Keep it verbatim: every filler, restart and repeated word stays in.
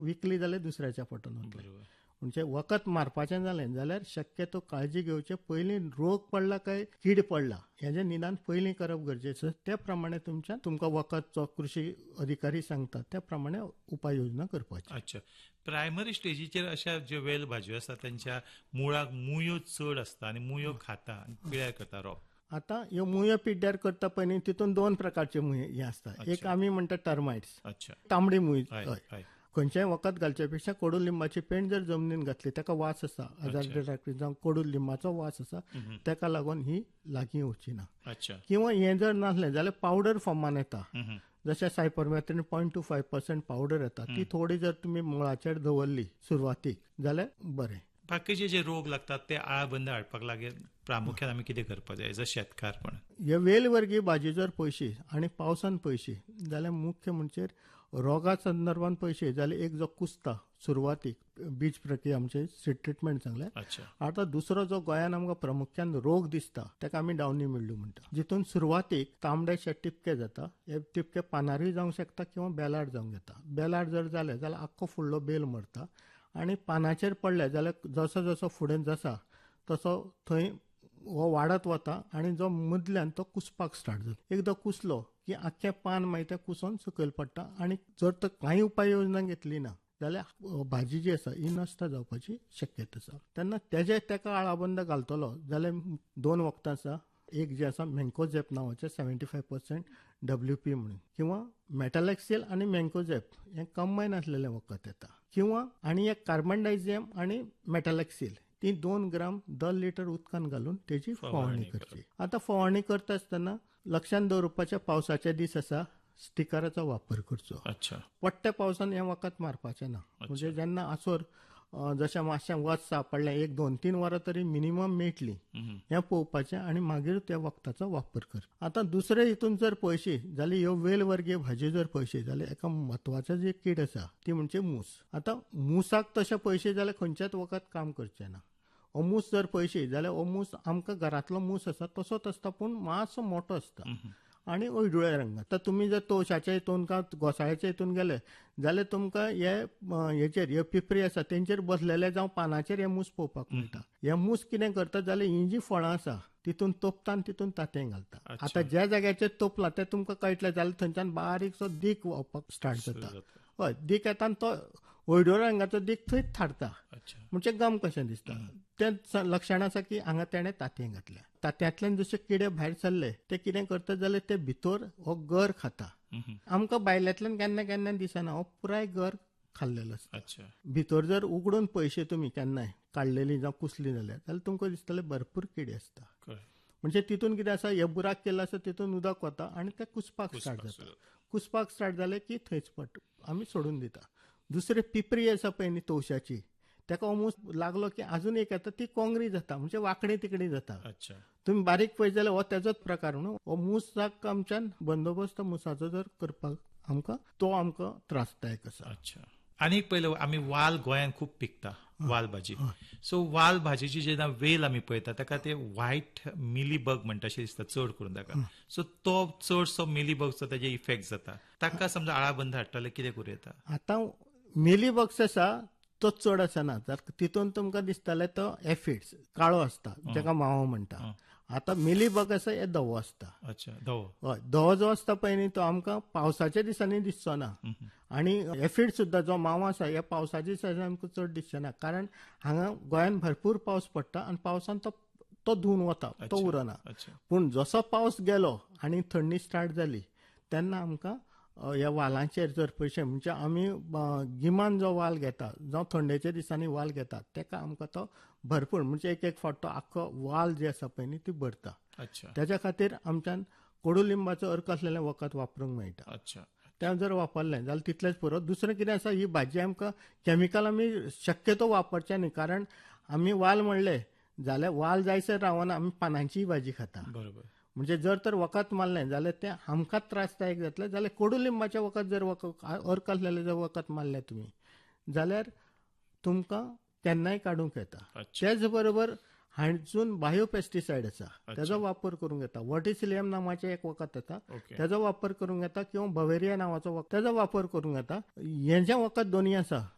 विकली जाल्यार दुसऱ्याच्या पोटान वतले. म्हणजे वखत मारपाचें जालें जाल्यार शक्यतो काळजी घेवचे पयलीं रोग पडला काय कीड पडला हेजें निदान पयलीं करप गरजेचें. त्या प्रमाणे तुमच्या तुमकां वखत जो कृशी अधिकारी सांगता त्या प्रमाणे उपाय योजना करपाची. अच्छा, प्रायमरी स्टेजीचेर अशा ज्यो वेल भाज्यो आसा त्यांच्या मुळाक मुयो चड आसता आनी मुयो खाता आनी पिड्यार करता रोप. आता ह्यो मुयो पिड्ड्यार करता पयलीं तितून दोन प्रकारचे मुयो हे आसता. एक आमी म्हणटा टर्माइट्स, अच्छा, तांबडी मुय. हय, खंयचेय वखद घालचे पेक्षा कडुलिंबाची पेंड जर जमनीन घातली ताका वास आसा, आजार जावं कडुलिंबाचो वास आसा ताका लागून ही लागीं वची ना. किंवा हें जर नासलें जाल्यार पावडर फॉर्मान येता. जशें cypermethrin point two five percent powder येता ती थोडी जर तुमी मुळाचेर दवरली सुरवातीक जाल्यार बरें. बाकीचे जे रोग लागतात ते आळाबंद हाडपाक लागेल प्रामुख्यान आमी कितें करपाक जाय एज अ शेतकार पण? हे वेल वर्गी भाजी जर पयशी आनी पावसान पयशी जाल्यार मुख्य म्हणजे रोगा संदर्भान पयशी जाल्यार एक जो कुसता सुरवातीक बीज प्रक्रिया आमचे सीड ट्रिटमेंट सांगल्यार. आता दुसरो जो गोंयान आमकां प्रामुख्यान रोग दिसता ताका आमी डावनी मिल्ड्यू म्हणटा, जितून सुरवातीक तांबडेशे टिपके जाता. हे टिपके पानारूय जावंक शकता किंवा बेलार जावंक येता. बेलार जर जाले जाल्यार आख्खो फुडलो बेल मरता आनी पानाचेर पडले जाल्यार जसो जसो फुडें जसा तसो थंय हो वाडत वता आनी जो मदल्यान तो कुसपाक स्टार्ट जाता. एकदां कुसलो की आख्खें पान मागीर तें कुसोन सकयल पडटा आनी जर तर कांय उपाय योजना घेतली ना जाल्यार भाजी जी आसा ही नश्ट जावपाची शक्यता आसा. तेन्ना तेजे तेका आळाबंद घालतलो जाल्यार दोन वखदां आसा. एक जे आसा मँकोझेप नांवाचें seventy five percent W P म्हणून, किंवा मेटालेक्सिल आनी मँकोझेप हें कंबायन आसलेलें वखद येता, किंवा आनी एक कार्बनडायझियम आनी मेटालेक्सिल ती दोन ग्राम दर लिटर उदकान घालून तेजी फवारणी करची. आता फवारणी करता आसतना लक्षांत दवरपाचें पावसाचे दीस आसा स्टिकराचो वापर करचो. पडट्या पावसान हें वखद मारपाचें ना. म्हणजे जेन्ना आसोर जशें मातशें वत सापडलें एक दोन तीन वरां तरी मिनिमम मेळटली हें पळोवपाचें आनी मागीर त्या वखदाचो वापर कर. आतां दुसरे हितून जर पळयशी जाल्यार ह्यो वेल वर्गीय भाजी जर पळयशी जाल्यार एका म्हत्वाचो जी कीड आसा ती म्हणजे मूस. आतां मुसाक तशें पळयशी जाल्यार खंयचेच वखद काम करचें ना. अमूस जर पळयशी जाल्यार अमूस आमकां घरांतलो मूस आसा तसोच आसता पूण मातसो मोठो आसता आनी हळडुळ्या रंगात. तर तुमी जर तवशाच्या हितून का घोसाळ्याच्या हितून गेले जाल्यार तुमकां हे हेचेर ह्यो पिपरी आसा तेंचेर बसलेले जावं पानाचेर हे मूस पळोवपाक मेळटा. हे मूस कितें करता जाल्यार ही जी फळां आसा तितून तोपता आनी तितून तांतें घालता. आतां ज्या जाग्याचेर तोपला तें तुमकां कळटलें जाल्यार थंयच्यान बारीकसो दीक व्हांवपाक स्टार्ट जाता. हय, दीक येता आनी तो हळडुळ्या रंगाचो दीक थंयच थारता. म्हणजे गम कशें दिसता. तें लक्षण आसा की हांगा तेणें तांतयें घातल्या. तांतयांतल्यान जशे किडे भायर सरले ते कितें करता जाल्यार ते भितर हो गर खाता. आमकां भायल्यांतल्यान केन्ना केन्ना दिसना हो पुराय गर खाल्लेलो आसता. भितर जर उगडून पळयशी तुमी केन्नाय काडलेली जावं कुसली जाल्यार जाल्यार तुमकां दिसतलें भरपूर किडे आसता. म्हणजे तितून कितें आसा हे बुराक केल्लो आसा तितून उदक वता आनी ते कुसपाक स्टार्ट जाता. कुसपाक स्टार्ट जाले की थंयच पट आमी सोडून दिता. दुसरी पिपरी आसा पळय न्ही तवशाची ताका ऑलमोस्ट लागलो की आजून एक येता ती कोंगरी जाता म्हणजे वांकडी तिकडी जाता. तुमी बारीक पळयत जाल्यार हो तेजोच प्रकार न्हू. हो मूसाक आमच्यान बंदोबस्त मुसाचो जर करपाक आमकां तो आमकां त्रासदायक आसा. आनी पयलें आमी वाल गोंयांत खूब पिकता वाल भाजी. सो वाल भाजीची जेन्ना वेल आमी पळयता ताका ते व्हायट मिलीबग म्हणटा अशें दिसता चड करून ताका. सो तो चडसो मिलीबगचो ताजे इफेक्ट जाता. ताका समजा आळाबंद हाडटले कितें करूं येता? आतां मिलीबग्स आसा तो चड आसना. तितून तुमकां दिसतले तो एफिड्स काळो आसता जाका मावो म्हणटा. आतां मिलीबग आसा हे धवो आसता. हय, धवो जो आसता पळय न्ही तो आमकां पावसाच्या दिसांनी दिसचो ना. आनी एफिड सुद्दां जो मावो आसा हे पावसाच्या दिसांनी आमकां चड दिसचे ना कारण हांगा गोंयान भरपूर पावस पडटा आनी पावसान तो तो धुवन वता तो उरना. पूण जसो पावस गेलो आनी थंडी स्टार्ट जाली तेन्ना आमकां ह्या वालांचेर जर पयशे म्हणजे आमी गिमान जो वाल घेता जावं थंडेच्या दिसांनी वाल घेतात ताका आमकां तो भरपूर म्हणजे एक एक फावट तो आख्खो वाल जे आसा पळय न्ही ती भरता. त्याच्या खातीर आमच्यान कडुलिंबाचो अर्क आसलेलें वखद वापरूंक मेळटा. तें जर वापरलें जाल्यार तितलेंच पुरो. दुसरें कितें आसा ही भाजी आमकां कॅमिकल आमी शक्यतो वापरचें न्ही कारण आमी वाल म्हणलें जाल्यार वाल जायसर रावना आमी पानांची भाजी खाता. म्हणजे जर तर वखद मारलें जाल्यार तें आमकांच त्रासदायक जातलें. जाल्यार कडुलिंबाचें वखद जर अर्क आसलेलें जर वखद मारलें तुमी जाल्यार तुमकां केन्नाय काडूंक येता. तेच बरोबर हांचून बायोपेस्टिसायड आसा तेजो वापर करूंक येता. वर्टिसिलियम नांवाचें एक वखद येता तेजो वापर करूंक येता किंवा बवेरिया नांवाचो तेजो वापर करूंक येता. हें जें वखद दोनी आसा